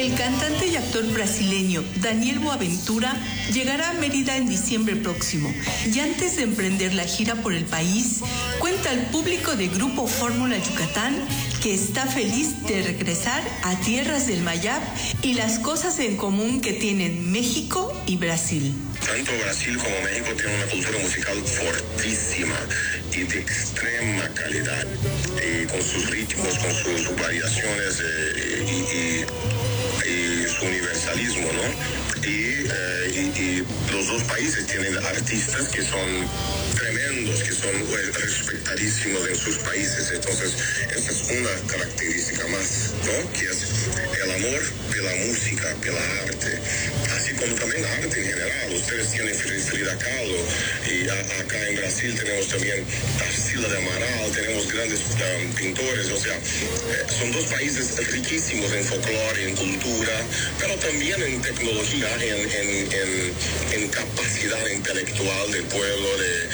El cantante y actor brasileño Daniel Boaventura llegará a Mérida en diciembre próximo y antes de emprender la gira por el país, cuenta al público de Grupo Fórmula Yucatán que está feliz de regresar a tierras del Mayab y las cosas en común que tienen México y Brasil. Tanto Brasil como México tienen una cultura musical fortísima y de extrema calidad, con sus ritmos, con sus variaciones y su universalismo, ¿no? Y los dos países tienen artistas que son tremendos, que son respetadísimos en sus países. Entonces, esa es una característica más, ¿no? Que es el amor de la música, de la arte, así como también la arte en general. Ustedes tienen Frida Kahlo y acá en Brasil tenemos también Tarsila de Amaral, tenemos grandes pintores, o sea, son dos países riquísimos en folclore, en cultura, pero también en tecnología, en capacidad intelectual del pueblo,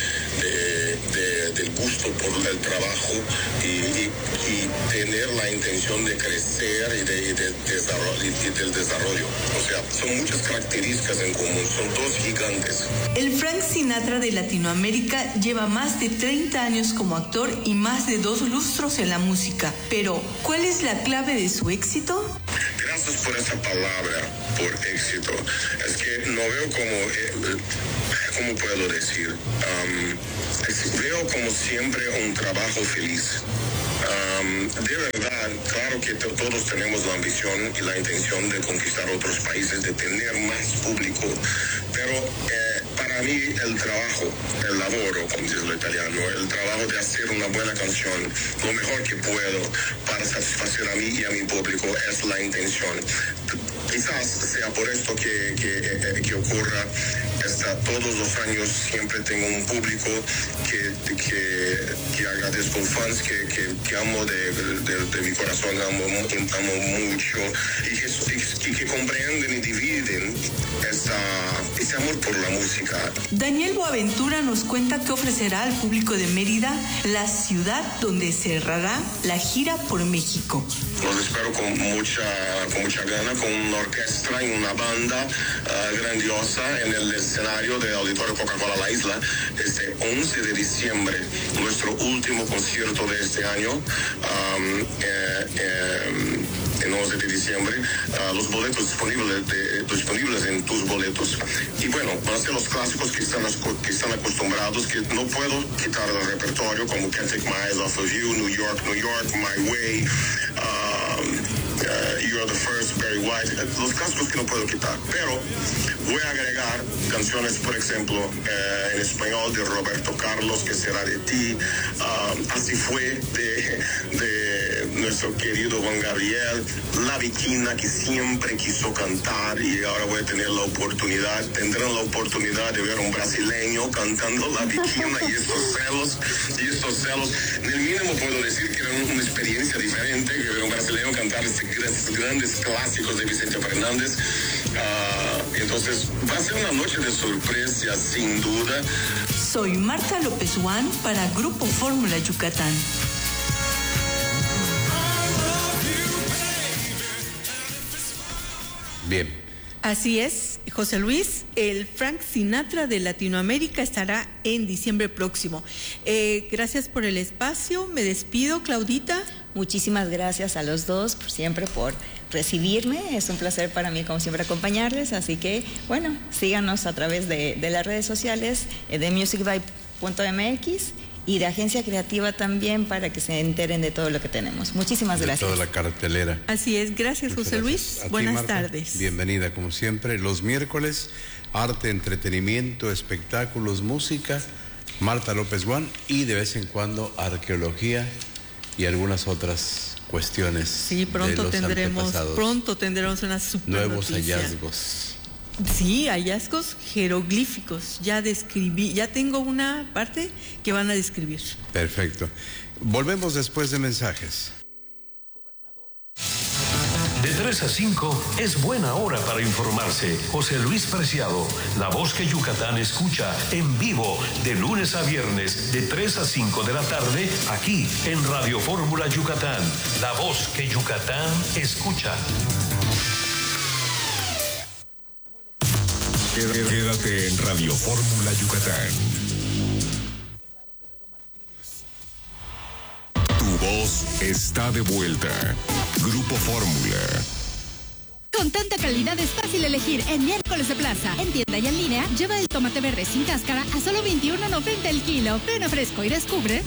del gusto por el trabajo y tener la intención de crecer y del desarrollo. O sea, son muchas características en común, son dos gigantes. El Frank Sinatra de Latinoamérica lleva más de 30 años como actor y más de 2 lustros en la música. Pero, ¿cuál es la clave de su éxito? Gracias por esa palabra, por éxito. Es que no veo ¿cómo puedo decir? Veo como siempre un trabajo feliz. De verdad, claro que todos tenemos la ambición y la intención de conquistar otros países, de tener más público, pero para mí el trabajo, el lavoro, como dice lo italiano, el trabajo de hacer una buena canción, lo mejor que puedo para satisfacer a mí y a mi público es la intención. Quizás sea por esto que ocurra. Todos los años siempre tengo un público que agradezco, fans que amo de mi corazón, amo mucho y que comprenden y dividen ese amor por la música. Daniel Boaventura nos cuenta que ofrecerá al público de Mérida, la ciudad donde cerrará la gira por México. Los espero con mucha gana, con una orquesta y una banda grandiosa en el escenario del Auditorio Coca-Cola La Isla este 11 de diciembre, nuestro último concierto de este año. En 11 de diciembre, los boletos disponibles en tus boletos. Y bueno, van a ser los clásicos que están acostumbrados, que no puedo quitar del repertorio, como Can't Take My Eyes Off of You, New York, My Way, You Are the First, Barry White, los clásicos que no puedo quitar. Pero voy a agregar canciones, por ejemplo, en español de Roberto Carlos, Que será de ti, Así fue de nuestro querido Juan Gabriel, La Viquina, que siempre quiso cantar y ahora tendrán la oportunidad de ver un brasileño cantando La Viquina y estos celos. En el mínimo puedo decir que era una experiencia diferente que ver un brasileño cantar estos grandes clásicos de Vicente Fernández. Entonces va a ser una noche de sorpresa sin duda. Soy Marta López Juan para Grupo Fórmula Yucatán. Bien. Así es, José Luis, el Frank Sinatra de Latinoamérica estará en diciembre próximo. Gracias por el espacio, me despido, Claudita. Muchísimas gracias a los dos siempre por recibirme, es un placer para mí como siempre acompañarles, así que bueno, síganos a través de las redes sociales de musicvibe.mx y de Agencia Creativa también para que se enteren de todo lo que tenemos. Muchísimas gracias. De toda la cartelera. Así es, gracias Muchas José gracias. Luis, A ti, buenas Marta, tardes. Bienvenida como siempre, los miércoles, arte, entretenimiento, espectáculos, música, Marta López Juan y de vez en cuando arqueología y algunas otras cuestiones. Sí, pronto tendremos una super nuevos noticia. hallazgos. Sí, hallazgos jeroglíficos. Ya tengo una parte que van a describir. Perfecto. Volvemos después de mensajes. De 3 a 5 es buena hora para informarse. José Luis Preciado, la voz que Yucatán escucha en vivo de lunes a viernes de 3 a 5 de la tarde aquí en Radio Fórmula Yucatán. La voz que Yucatán escucha. Quédate en Radio Fórmula Yucatán. Tu voz está de vuelta. Grupo Fórmula. Con tanta calidad es fácil elegir en Miércoles de Plaza. En tienda y en línea, lleva el tomate verde sin cáscara a solo $21.90 el kilo. Ven a Fresco y descubre.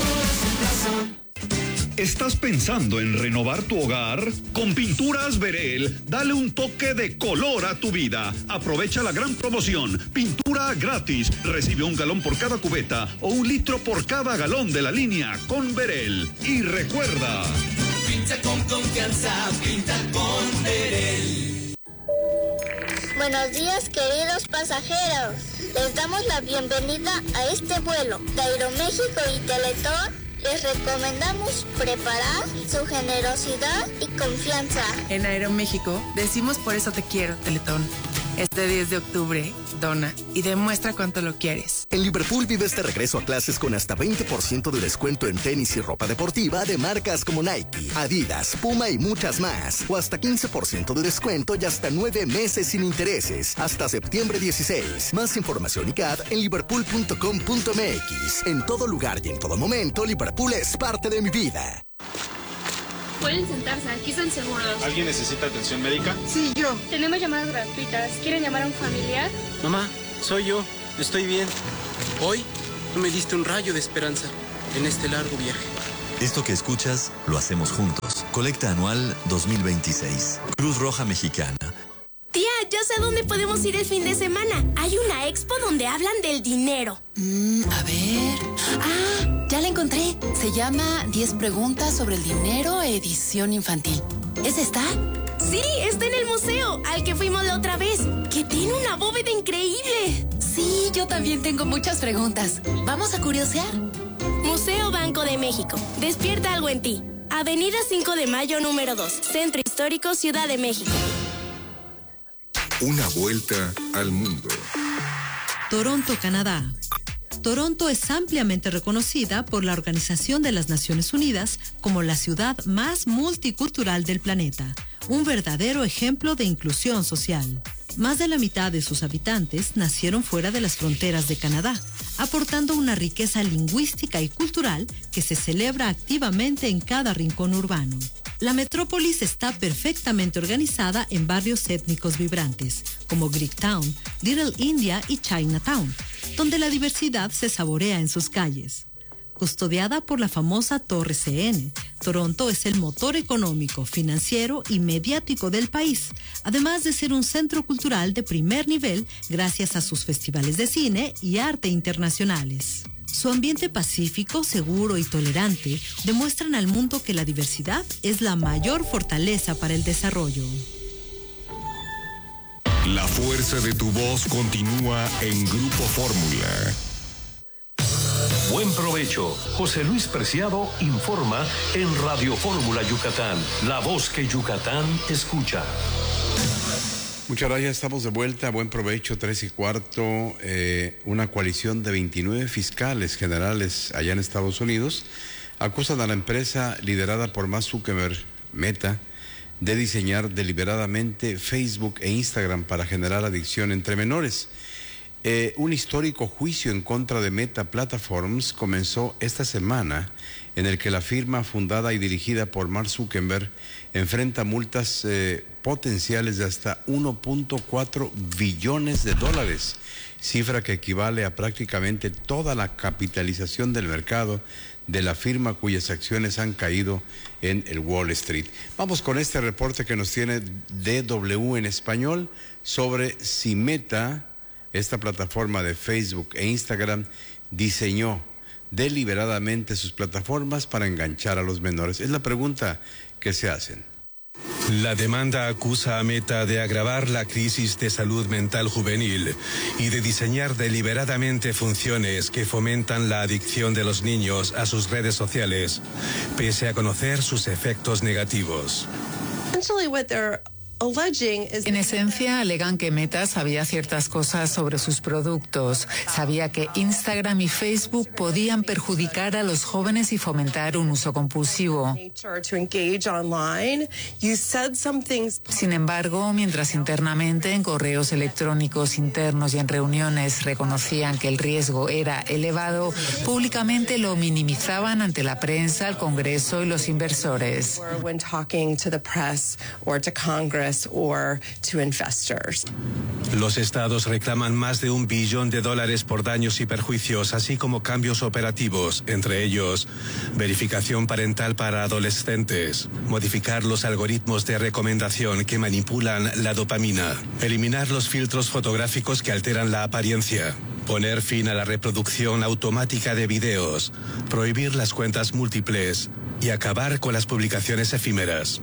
¿Estás pensando en renovar tu hogar? Con Pinturas Verel, dale un toque de color a tu vida. Aprovecha la gran promoción. Pintura gratis. Recibe 1 galón por cada cubeta o 1 litro por cada galón de la línea con Verel. Y recuerda... Pinta con confianza, pinta con Verel. Buenos días, queridos pasajeros. Les damos la bienvenida a este vuelo de Aeroméxico y Teletón. Les recomendamos preparar su generosidad y confianza. En Aeroméxico decimos por eso te quiero, Teletón. Este 10 de octubre, dona y demuestra cuánto lo quieres. En Liverpool vives de regreso a clases con hasta 20% de descuento en tenis y ropa deportiva de marcas como Nike, Adidas, Puma y muchas más. O hasta 15% de descuento y hasta 9 meses sin intereses. Hasta septiembre 16. Más información y CAD en liverpool.com.mx. En todo lugar y en todo momento, Liverpool es parte de mi vida. Pueden sentarse, aquí están seguros. ¿Alguien necesita atención médica? Sí, yo. Tenemos llamadas gratuitas. ¿Quieren llamar a un familiar? Mamá, soy yo. Estoy bien. Hoy tú me diste un rayo de esperanza en este largo viaje. Esto que escuchas, lo hacemos juntos. Colecta anual 2026. Cruz Roja Mexicana. Tía, yo sé dónde podemos ir el fin de semana. Hay una expo donde hablan del dinero. A ver... ya la encontré. Se llama 10 preguntas sobre el dinero, edición infantil. ¿Es esta? Sí, está en el museo, al que fuimos la otra vez, que tiene una bóveda increíble. Sí, yo también tengo muchas preguntas. ¿Vamos a curiosear? Museo Banco de México. Despierta algo en ti. Avenida 5 de Mayo, número 2. Centro Histórico, Ciudad de México. Una vuelta al mundo. Toronto, Canadá. Toronto es ampliamente reconocida por la Organización de las Naciones Unidas como la ciudad más multicultural del planeta, un verdadero ejemplo de inclusión social. Más de la mitad de sus habitantes nacieron fuera de las fronteras de Canadá, aportando una riqueza lingüística y cultural que se celebra activamente en cada rincón urbano. La metrópolis está perfectamente organizada en barrios étnicos vibrantes, como Greektown, Little India y Chinatown, donde la diversidad se saborea en sus calles. Custodiada por la famosa Torre CN, Toronto es el motor económico, financiero y mediático del país, además de ser un centro cultural de primer nivel gracias a sus festivales de cine y arte internacionales. Su ambiente pacífico, seguro y tolerante demuestran al mundo que la diversidad es la mayor fortaleza para el desarrollo. La fuerza de tu voz continúa en Grupo Fórmula. Buen provecho. José Luis Preciado informa en Radio Fórmula Yucatán, la voz que Yucatán escucha. Muchas gracias, estamos de vuelta. Buen provecho, 3:15. Una coalición de 29 fiscales generales allá en Estados Unidos acusan a la empresa liderada por Mark Zuckerberg, Meta, de diseñar deliberadamente Facebook e Instagram para generar adicción entre menores. Un histórico juicio en contra de Meta Platforms comenzó esta semana, en el que la firma fundada y dirigida por Mark Zuckerberg enfrenta multas potenciales de hasta $1.4 billones, cifra que equivale a prácticamente toda la capitalización del mercado de la firma cuyas acciones han caído en el Wall Street. Vamos con este reporte que nos tiene DW en español sobre si Meta, esta plataforma de Facebook e Instagram, diseñó deliberadamente sus plataformas para enganchar a los menores. Es la pregunta que se hacen. La demanda acusa a Meta de agravar la crisis de salud mental juvenil y de diseñar deliberadamente funciones que fomentan la adicción de los niños a sus redes sociales, pese a conocer sus efectos negativos. En esencia, alegan que Meta sabía ciertas cosas sobre sus productos. Sabía que Instagram y Facebook podían perjudicar a los jóvenes y fomentar un uso compulsivo. Sin embargo, mientras internamente en correos electrónicos internos y en reuniones reconocían que el riesgo era elevado, públicamente lo minimizaban ante la prensa, el Congreso y los inversores. Los estados reclaman más de $1 billón por daños y perjuicios, así como cambios operativos, entre ellos verificación parental para adolescentes, modificar los algoritmos de recomendación que manipulan la dopamina, eliminar los filtros fotográficos que alteran la apariencia, poner fin a la reproducción automática de videos, prohibir las cuentas múltiples y acabar con las publicaciones efímeras.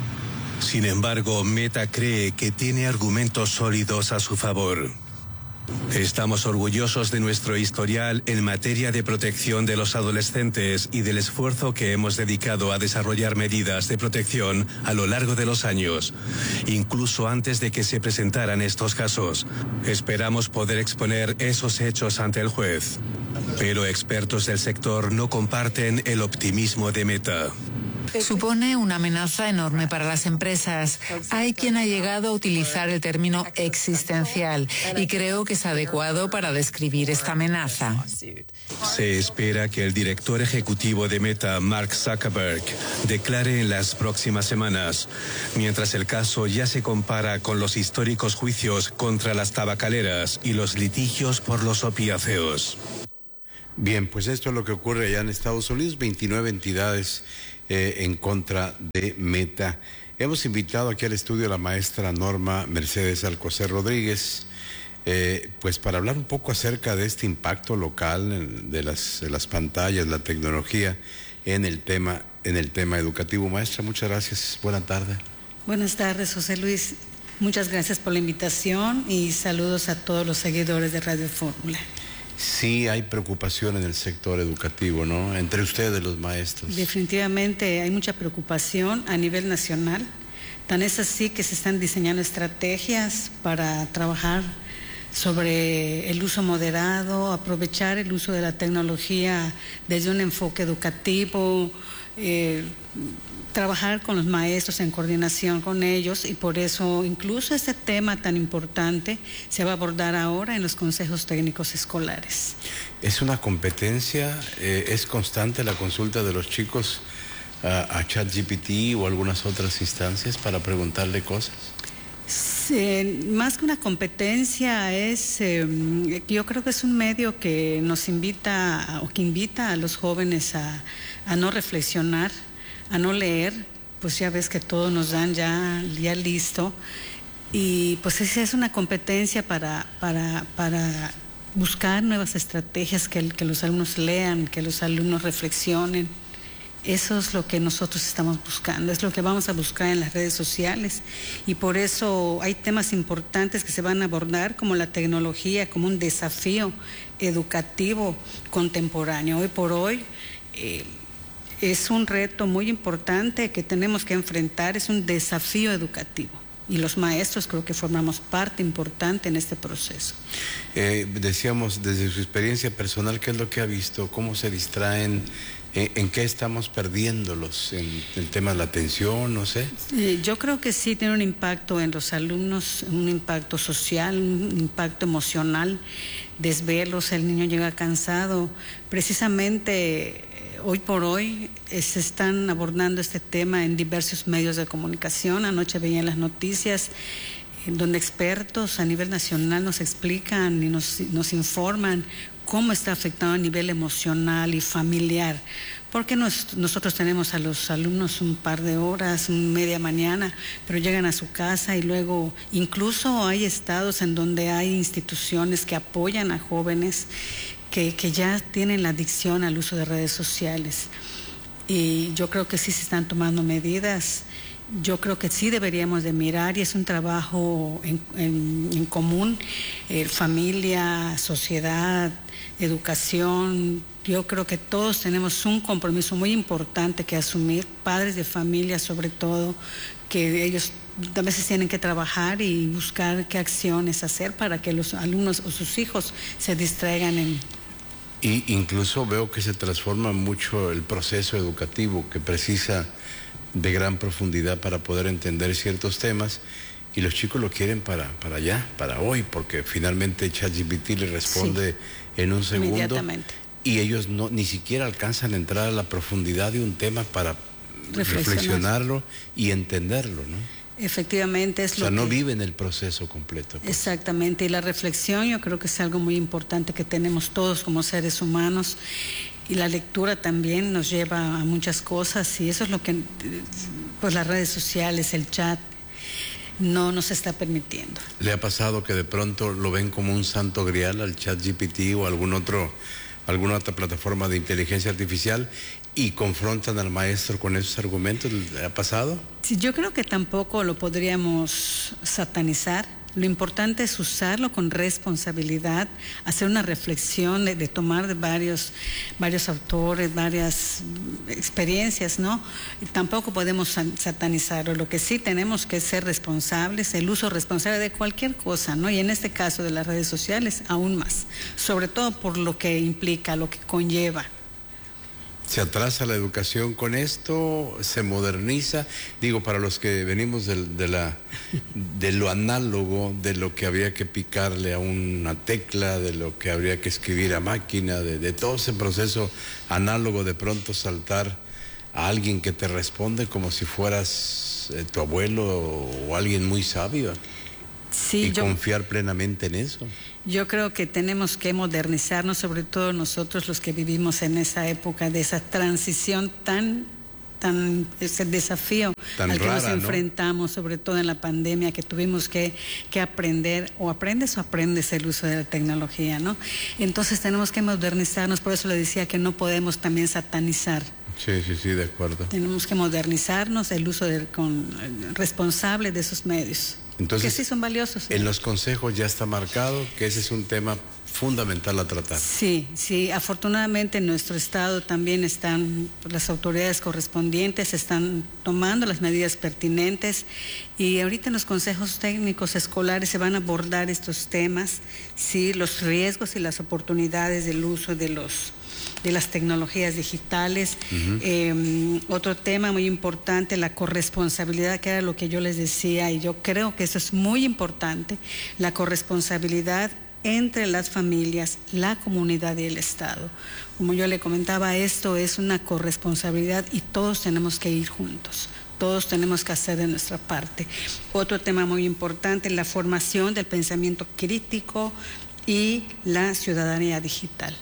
Sin embargo, Meta cree que tiene argumentos sólidos a su favor. Estamos orgullosos de nuestro historial en materia de protección de los adolescentes y del esfuerzo que hemos dedicado a desarrollar medidas de protección a lo largo de los años, incluso antes de que se presentaran estos casos. Esperamos poder exponer esos hechos ante el juez, pero expertos del sector no comparten el optimismo de Meta. Supone una amenaza enorme para las empresas. Hay quien ha llegado a utilizar el término existencial y creo que es adecuado para describir esta amenaza. Se espera que el director ejecutivo de Meta, Mark Zuckerberg, declare en las próximas semanas, mientras el caso ya se compara con los históricos juicios contra las tabacaleras y los litigios por los opiáceos. Bien, pues esto es lo que ocurre allá en Estados Unidos, 29 entidades en contra de Meta. Hemos invitado aquí al estudio a la maestra Norma Mercedes Alcocer Rodríguez, pues para hablar un poco acerca de este impacto local de las pantallas, la tecnología en el tema educativo. Maestra, muchas gracias. Buenas tardes. Buenas tardes, José Luis. Muchas gracias por la invitación y saludos a todos los seguidores de Radio Fórmula. Sí, hay preocupación en el sector educativo, ¿no? Entre ustedes, los maestros. Definitivamente hay mucha preocupación a nivel nacional. Tan es así que se están diseñando estrategias para trabajar sobre el uso moderado, aprovechar el uso de la tecnología desde un enfoque educativo, trabajar con los maestros en coordinación con ellos, y por eso incluso este tema tan importante se va a abordar ahora en los consejos técnicos escolares. ¿Es una competencia? ¿Es constante la consulta de los chicos a ChatGPT o algunas otras instancias para preguntarle cosas? Sí, más que una competencia yo creo que es un medio que nos invita o que invita a los jóvenes a no reflexionar, a no leer, pues ya ves que todo nos dan ya listo, y pues esa es una competencia para buscar nuevas estrategias, que los alumnos lean, que los alumnos reflexionen. Eso es lo que nosotros estamos buscando, es lo que vamos a buscar en las redes sociales, y por eso hay temas importantes que se van a abordar, como la tecnología, como un desafío educativo contemporáneo. Hoy por hoy es un reto muy importante que tenemos que enfrentar, es un desafío educativo, y los maestros creo que formamos parte importante en este proceso. Decíamos, desde su experiencia personal, ¿qué es lo que ha visto? ¿Cómo se distraen? ¿En qué estamos perdiéndolos? ¿En el tema de la atención? No sé. Yo creo que sí tiene un impacto en los alumnos, un impacto social, un impacto emocional, desvelos, el niño llega cansado. Precisamente hoy por hoy se están abordando este tema en diversos medios de comunicación. Anoche veía en las noticias donde expertos a nivel nacional nos explican y nos informan cómo está afectado a nivel emocional y familiar, porque nosotros tenemos a los alumnos un par de horas, media mañana, pero llegan a su casa, y luego incluso hay estados en donde hay instituciones que apoyan a jóvenes que ya tienen la adicción al uso de redes sociales, y yo creo que sí se están tomando medidas. Yo creo que sí deberíamos de mirar, y es un trabajo en común, familia, sociedad, educación. Yo creo que todos tenemos un compromiso muy importante que asumir, padres de familia sobre todo, que ellos a veces tienen que trabajar y buscar qué acciones hacer para que los alumnos o sus hijos se distraigan Y incluso veo que se transforma mucho el proceso educativo, que precisa de gran profundidad para poder entender ciertos temas, y los chicos lo quieren para allá, para hoy, porque finalmente ChatGPT le responde en un segundo, inmediatamente. Y ellos ni siquiera alcanzan a entrar a la profundidad de un tema para reflexionarlo y entenderlo, ¿no? Efectivamente es lo que... no viven el proceso completo. Pues. Exactamente, y la reflexión yo creo que es algo muy importante que tenemos todos como seres humanos, y la lectura también nos lleva a muchas cosas, y eso es lo que pues las redes sociales, el chat, no nos está permitiendo. ¿Le ha pasado que de pronto lo ven como un santo grial al ChatGPT o alguna otra plataforma de inteligencia artificial y confrontan al maestro con esos argumentos? ¿Le ha pasado? Sí, yo creo que tampoco lo podríamos satanizar. Lo importante es usarlo con responsabilidad, hacer una reflexión de tomar de varios autores, varias experiencias, ¿no? Y tampoco podemos satanizarlo. Lo que sí tenemos que ser responsables, el uso responsable de cualquier cosa, ¿no? Y en este caso de las redes sociales, aún más. Sobre todo por lo que implica, lo que conlleva. ¿Se atrasa la educación con esto? ¿Se moderniza? Digo, para los que venimos de lo análogo, de lo que habría que picarle a una tecla, de lo que habría que escribir a máquina, de todo ese proceso análogo, de pronto saltar a alguien que te responde como si fueras tu abuelo o alguien muy sabio. Sí, y confiar plenamente en eso. Yo creo que tenemos que modernizarnos, sobre todo nosotros los que vivimos en esa época de esa transición ese desafío tan al que rara, nos enfrentamos, ¿no? Sobre todo en la pandemia, que tuvimos que aprender, o aprendes el uso de la tecnología, ¿no? Entonces tenemos que modernizarnos, por eso le decía que no podemos también satanizar. Sí, de acuerdo. Tenemos que modernizarnos, el uso responsable de esos medios. Entonces, que sí son valiosos. En los consejos ya está marcado que ese es un tema fundamental a tratar. Sí, afortunadamente en nuestro estado también están las autoridades correspondientes, están tomando las medidas pertinentes, y ahorita en los consejos técnicos escolares se van a abordar estos temas, sí, los riesgos y las oportunidades del uso de las tecnologías digitales. Otro tema muy importante, la corresponsabilidad, que era lo que yo les decía, y yo creo que eso es muy importante, la corresponsabilidad entre las familias, la comunidad y el Estado. Como yo le comentaba, esto es una corresponsabilidad y todos tenemos que ir juntos. Todos tenemos que hacer de nuestra parte. Otro tema muy importante, la formación del pensamiento crítico y la ciudadanía digital.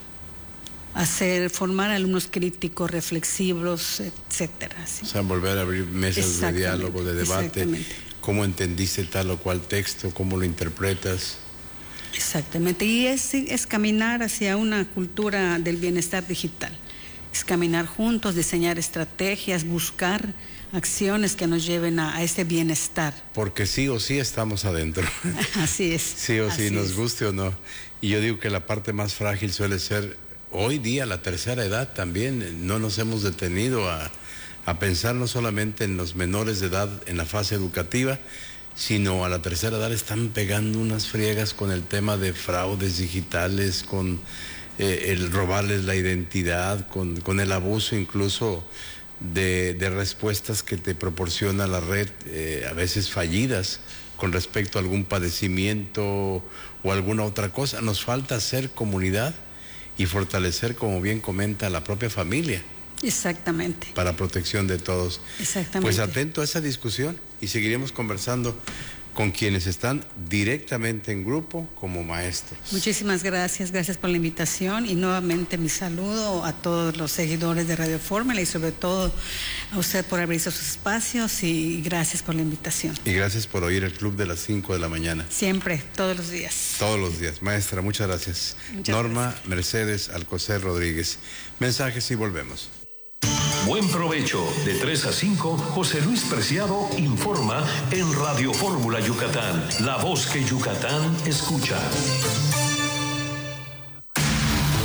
Formar alumnos críticos, reflexivos, etcétera. ¿Sí? O sea, volver a abrir mesas de diálogo, de debate. ¿Cómo entendiste tal o cual texto? ¿Cómo lo interpretas? Exactamente. Y es caminar hacia una cultura del bienestar digital. Es caminar juntos, diseñar estrategias, buscar acciones que nos lleven a ese bienestar. Porque sí o sí estamos adentro. Así es. Sí o sí, nos guste o no. Y yo digo que la parte más frágil suele ser hoy día la tercera edad también. No nos hemos detenido a pensar no solamente en los menores de edad en la fase educativa, sino a la tercera edad están pegando unas friegas con el tema de fraudes digitales, con el robarles la identidad, con el abuso incluso de respuestas que te proporciona la red, a veces fallidas, con respecto a algún padecimiento o alguna otra cosa. Nos falta hacer comunidad y fortalecer, como bien comenta, la propia familia. Exactamente. Para protección de todos. Exactamente. Pues atento a esa discusión y seguiremos conversando con quienes están directamente en grupo como maestros. Muchísimas gracias por la invitación, y nuevamente mi saludo a todos los seguidores de Radio Fórmula y sobre todo a usted por abrirse sus espacios, y gracias por la invitación. Y gracias por oír el Club de las 5 de la mañana. Siempre, todos los días. Todos los días. Maestra, muchas gracias. Norma Mercedes Alcocer Rodríguez. Mensajes y volvemos. Buen provecho. De 3 a 5, José Luis Preciado informa en Radio Fórmula Yucatán, la voz que Yucatán escucha.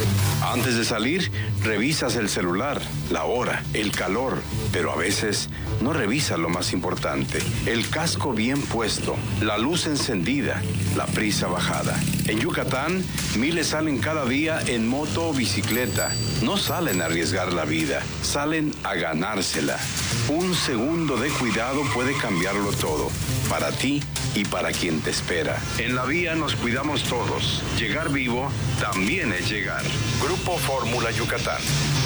Antes de salir, revisas el celular, la hora, el calor, pero a veces no revisas lo más importante: el casco bien puesto, la luz encendida, la prisa bajada. En Yucatán, miles salen cada día en moto o bicicleta. No salen a arriesgar la vida, salen a ganársela. Un segundo de cuidado puede cambiarlo todo, para ti y para quien te espera. En la vía nos cuidamos todos. Llegar vivo también es llegar. Grupo Fórmula Yucatán.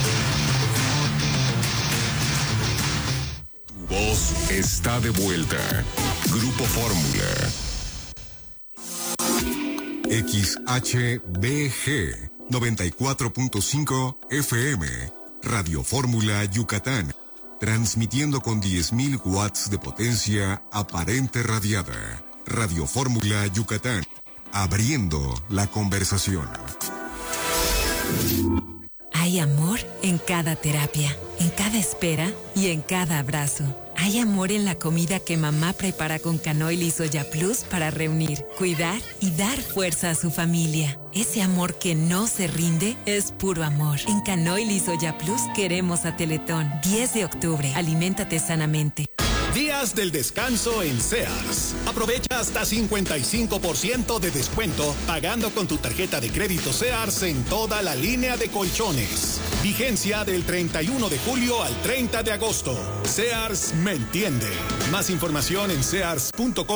Tu voz está de vuelta. Grupo Fórmula. XHBG 94.5 FM. Radio Fórmula Yucatán. Transmitiendo con 10.000 watts de potencia aparente radiada. Radio Fórmula Yucatán. Abriendo la conversación. Hay amor en cada terapia, en cada espera y en cada abrazo. Hay amor en la comida que mamá prepara con Canoil y Soya Plus para reunir, cuidar y dar fuerza a su familia. Ese amor que no se rinde es puro amor. En Canoil y Soya Plus queremos a Teletón. 10 de octubre, aliméntate sanamente. Días del descanso en Sears. Aprovecha hasta 55% de descuento pagando con tu tarjeta de crédito Sears en toda la línea de colchones. Vigencia del 31 de julio al 30 de agosto. Sears me entiende. Más información en sears.com.mx.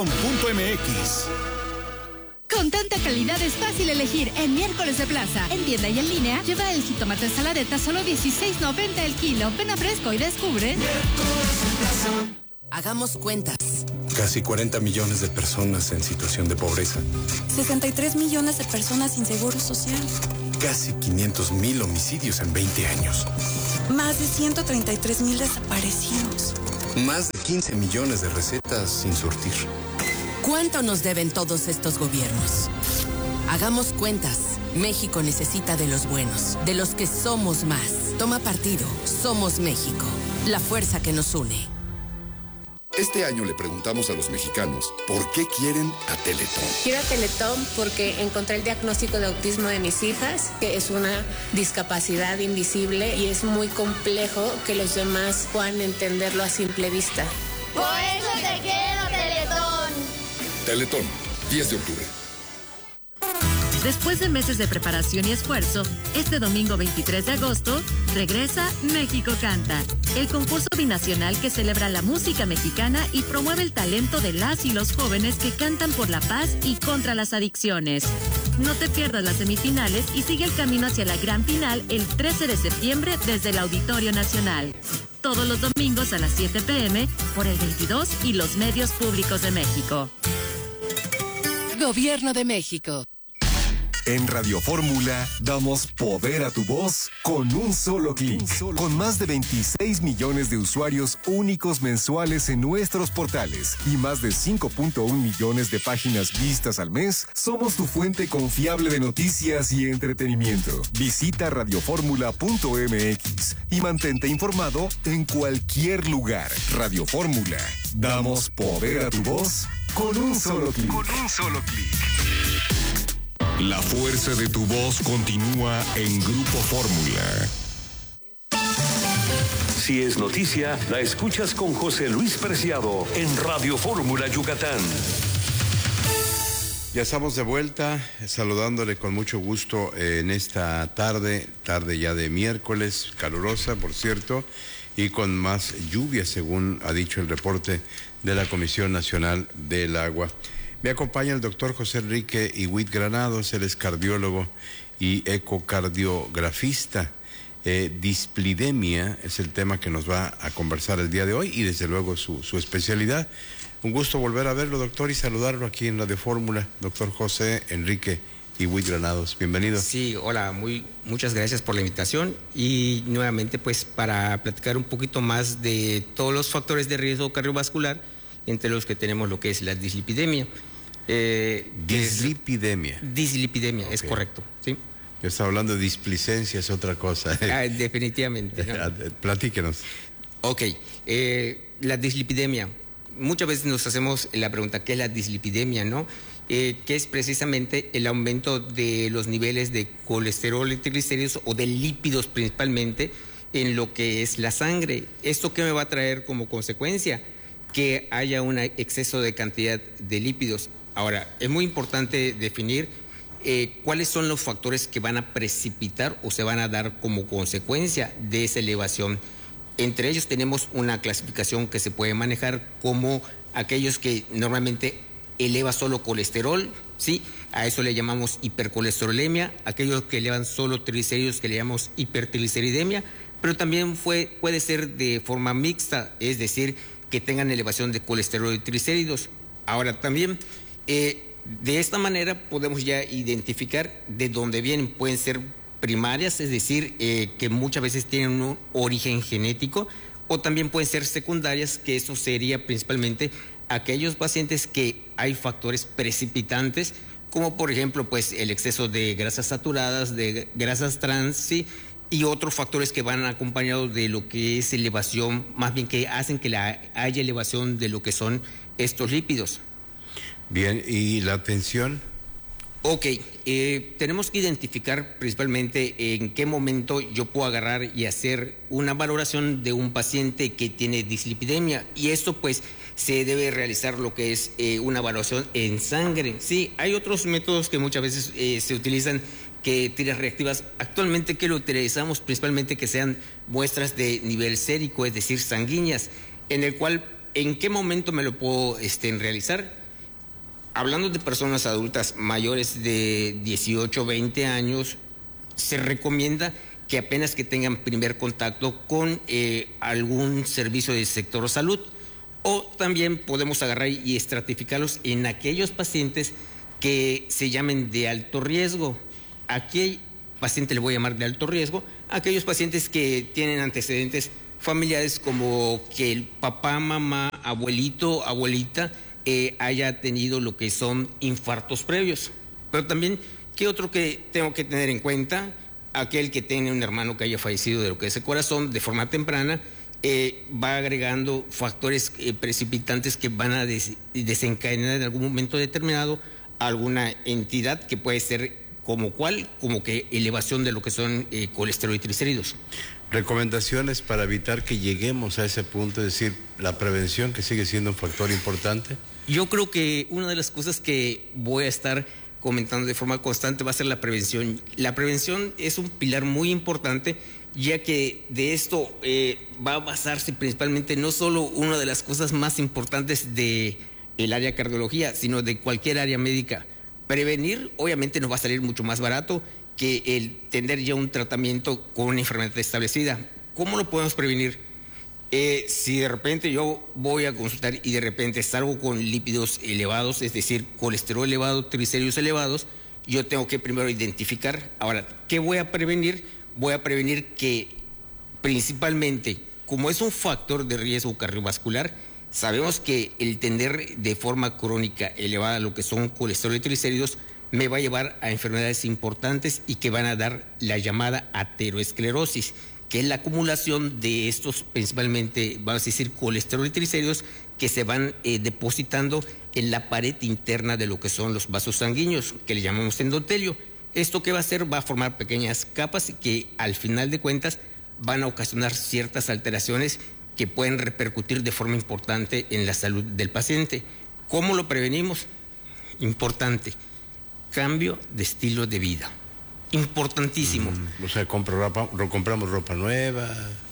Con tanta calidad es fácil elegir en Miércoles de Plaza. En tienda y en línea, lleva el jitomate saladeta solo $16.90 el kilo. Ven a Fresco y descubre. Hagamos cuentas. Casi 40 millones de personas en situación de pobreza. 63 millones de personas sin seguro social. Casi 500,000 homicidios en 20 años. Más de 133,000 desaparecidos. Más de 15 millones de recetas sin surtir. ¿Cuánto nos deben todos estos gobiernos? Hagamos cuentas. México necesita de los buenos, de los que somos más. Toma partido. Somos México. La fuerza que nos une. Este año le preguntamos a los mexicanos por qué quieren a Teletón. Quiero a Teletón porque encontré el diagnóstico de autismo de mis hijas, que es una discapacidad invisible y es muy complejo que los demás puedan entenderlo a simple vista. Por eso te quiero, Teletón. Teletón, 10 de octubre. Después de meses de preparación y esfuerzo, este domingo 23 de agosto, regresa México Canta, el concurso binacional que celebra la música mexicana y promueve el talento de las y los jóvenes que cantan por la paz y contra las adicciones. No te pierdas las semifinales y sigue el camino hacia la gran final el 13 de septiembre desde el Auditorio Nacional. Todos los domingos a las 7 p.m. por el 22 y los medios públicos de México. Gobierno de México. En Radio Fórmula damos poder a tu voz con un solo clic. Con más de 26 millones de usuarios únicos mensuales en nuestros portales y más de 5.1 millones de páginas vistas al mes, somos tu fuente confiable de noticias y entretenimiento. Visita radioformula.mx y mantente informado en cualquier lugar. Radio Fórmula. Damos poder a tu voz con un solo clic. La fuerza de tu voz continúa en Grupo Fórmula. Si es noticia, la escuchas con José Luis Preciado en Radio Fórmula Yucatán. Ya estamos de vuelta, saludándole con mucho gusto en esta tarde ya de miércoles, calurosa, por cierto, y con más lluvia, según ha dicho el reporte de la Comisión Nacional del Agua. Me acompaña el doctor José Enrique Iwit Granados, él es cardiólogo y ecocardiografista. Displidemia es el tema que nos va a conversar el día de hoy y desde luego su especialidad. Un gusto volver a verlo, doctor, y saludarlo aquí en Radio Fórmula. Doctor José Enrique Iwit Granados, bienvenido. Sí, hola, muchas gracias por la invitación y nuevamente pues para platicar un poquito más de todos los factores de riesgo cardiovascular, entre los que tenemos lo que es la dislipidemia. Dislipidemia. Dislipidemia, okay. Es correcto, ¿sí? Yo estaba hablando de displicencia, es otra cosa. Definitivamente. ¿No? Platíquenos. Ok, la dislipidemia. Muchas veces nos hacemos la pregunta, ¿qué es la dislipidemia, no? Que es precisamente el aumento de los niveles de colesterol y triglicéridos o de lípidos principalmente en lo que es la sangre. ¿Esto qué me va a traer como consecuencia? Que haya un exceso de cantidad de lípidos. Ahora, es muy importante definir cuáles son los factores que van a precipitar o se van a dar como consecuencia de esa elevación. Entre ellos tenemos una clasificación que se puede manejar como aquellos que normalmente eleva solo colesterol, ¿sí? A eso le llamamos hipercolesterolemia, aquellos que elevan solo triglicéridos que le llamamos hipertrigliceridemia, pero también puede ser de forma mixta, es decir, que tengan elevación de colesterol y triglicéridos. Ahora también, de esta manera podemos ya identificar de dónde vienen. Pueden ser primarias, es decir, que muchas veces tienen un origen genético, o también pueden ser secundarias, que eso sería principalmente aquellos pacientes que hay factores precipitantes, como por ejemplo pues el exceso de grasas saturadas, de grasas trans, ¿sí? Y otros factores que van acompañados de lo que es elevación, más bien que hacen que haya elevación de lo que son estos lípidos. Bien, ¿y la atención? Ok, tenemos que identificar principalmente en qué momento yo puedo agarrar y hacer una valoración de un paciente que tiene dislipidemia, y esto pues se debe realizar lo que es una evaluación en sangre. Sí, hay otros métodos que muchas veces se utilizan, que tiras reactivas. Actualmente que lo utilizamos principalmente que sean muestras de nivel sérico, es decir, sanguíneas, en el cual, ¿en qué momento me lo puedo realizar? Hablando de personas adultas mayores de 18, 20 años, se recomienda que apenas que tengan primer contacto con algún servicio del sector salud, o también podemos agarrar y estratificarlos en aquellos pacientes que se llamen de alto riesgo. Aquí paciente le voy a llamar de alto riesgo, aquellos pacientes que tienen antecedentes familiares como que el papá, mamá, abuelito, abuelita haya tenido lo que son infartos previos. Pero también, ¿qué otro que tengo que tener en cuenta? Aquel que tiene un hermano que haya fallecido de lo que es el corazón de forma temprana, va agregando factores precipitantes que van a desencadenar en algún momento determinado alguna entidad que puede ser como que elevación de lo que son colesterol y triglicéridos. ¿Recomendaciones para evitar que lleguemos a ese punto, es decir, la prevención, que sigue siendo un factor importante? Yo creo que una de las cosas que voy a estar comentando de forma constante va a ser la prevención. La prevención es un pilar muy importante, ya que de esto va a basarse principalmente no solo una de las cosas más importantes del área de cardiología, sino de cualquier área médica. Prevenir obviamente nos va a salir mucho más barato que el tener ya un tratamiento con una enfermedad establecida. ¿Cómo lo podemos prevenir? Si de repente yo voy a consultar y de repente salgo con lípidos elevados, es decir, colesterol elevado, triglicéridos elevados, yo tengo que primero identificar. Ahora, ¿qué voy a prevenir? Voy a prevenir que principalmente, como es un factor de riesgo cardiovascular, sabemos que el tener de forma crónica elevada lo que son colesterol y triglicéridos me va a llevar a enfermedades importantes y que van a dar la llamada ateroesclerosis, que es la acumulación de estos, principalmente, vamos a decir, colesterol y triglicéridos que se van depositando en la pared interna de lo que son los vasos sanguíneos, que le llamamos endotelio. ¿Esto qué va a hacer? Va a formar pequeñas capas que al final de cuentas van a ocasionar ciertas alteraciones que pueden repercutir de forma importante en la salud del paciente. ¿Cómo lo prevenimos? Importante, cambio de estilo de vida. Importantísimo. O sea, compramos ropa nueva.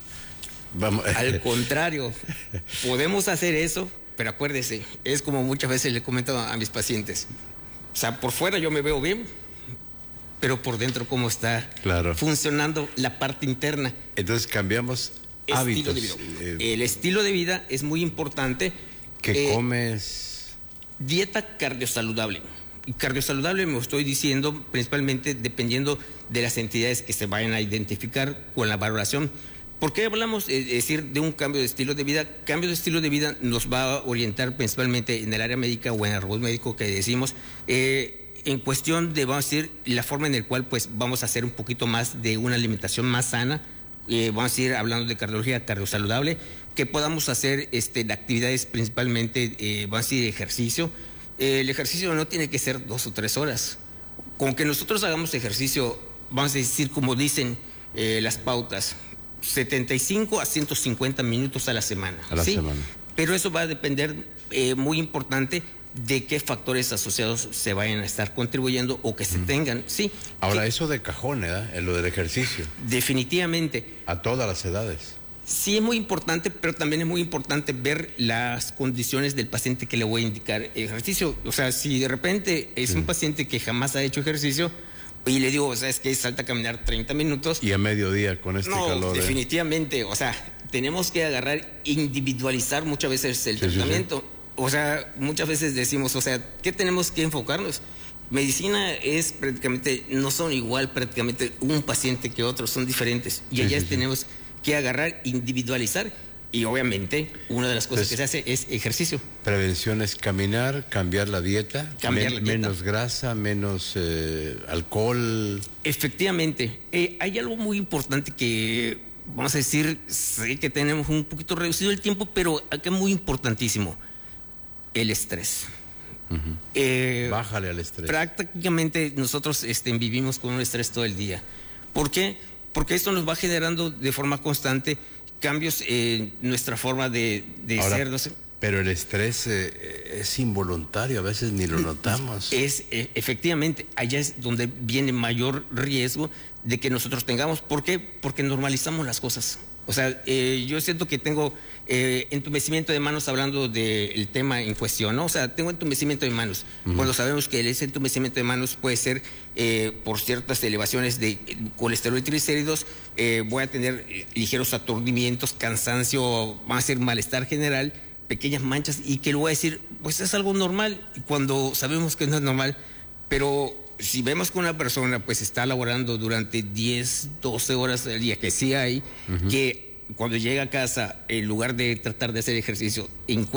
Vamos. Al contrario, podemos hacer eso, pero acuérdese, es como muchas veces le comento a mis pacientes. O sea, por fuera yo me veo bien, pero por dentro cómo está funcionando la parte interna. Entonces cambiamos hábitos. De vida. El estilo de vida es muy importante. ¿Qué comes? Dieta cardiosaludable. Y cardiosaludable me estoy diciendo principalmente dependiendo de las entidades que se vayan a identificar con la valoración. ¿Por qué hablamos de un cambio de estilo de vida? Cambio de estilo de vida nos va a orientar principalmente en el área médica o en el robot médico que decimos, en cuestión de, vamos a decir, la forma en la cual pues vamos a hacer un poquito más de una alimentación más sana. Vamos a ir hablando de cardiología cardiosaludable, que podamos hacer de actividades principalmente, vamos a decir, ejercicio. El ejercicio no tiene que ser 2 o 3 horas. Con que nosotros hagamos ejercicio, vamos a decir, como dicen las pautas, 75 a 150 minutos a la semana. A la semana. Pero eso va a depender, muy importante, de qué factores asociados se vayan a estar contribuyendo o que se tengan. Sí. Ahora, eso de cajón, en lo del ejercicio. Definitivamente. A todas las edades. Sí, es muy importante, pero también es muy importante ver las condiciones del paciente que le voy a indicar ejercicio. O sea, si de repente es un paciente que jamás ha hecho ejercicio y le digo, ¿sabes qué? Salta a caminar 30 minutos. Y a mediodía con este calor. Definitivamente. O sea, tenemos que agarrar, individualizar muchas veces el tratamiento. Sí. O sea, muchas veces decimos, o sea, ¿qué tenemos que enfocarnos? Medicina es prácticamente, no son igual prácticamente un paciente que otro, son diferentes. Y allá tenemos que agarrar, individualizar, y obviamente una de las cosas que se hace es ejercicio. Prevención es caminar, cambiar la dieta, menos grasa, menos alcohol. Efectivamente, hay algo muy importante que, vamos a decir, sé que tenemos un poquito reducido el tiempo, pero acá es muy importantísimo, el estrés. Bájale al estrés. Prácticamente nosotros vivimos con un estrés todo el día. ¿Por qué? Porque esto nos va generando de forma constante cambios en nuestra forma de Ahora, ser. No sé. Pero el estrés es involuntario, a veces ni lo notamos. Efectivamente, allá es donde viene mayor riesgo de que nosotros tengamos. ¿Por qué? Porque normalizamos las cosas. O sea, yo siento que tengo entumecimiento de manos, hablando del tema en cuestión, ¿no? O sea, tengo entumecimiento de manos. Cuando sabemos que ese entumecimiento de manos puede ser por ciertas elevaciones de colesterol y triglicéridos, voy a tener ligeros aturdimientos, cansancio, va a ser malestar general, pequeñas manchas, y que le voy a decir, pues es algo normal, cuando sabemos que no es normal. Pero si vemos que una persona pues está laborando durante 10, 12 horas al día, que sí hay, que cuando llega a casa, en lugar de tratar de hacer ejercicio,